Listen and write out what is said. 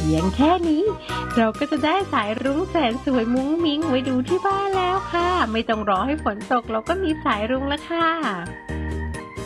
พียงแค่นี้เราก็จะได้สายรุ้งแสนสวยมุ้งมิ้งไว้ดูที่บ้านแล้วค่ะไม่ต้องรอให้ฝนตกเราก็มีสายรุ้งแล้วค่ะ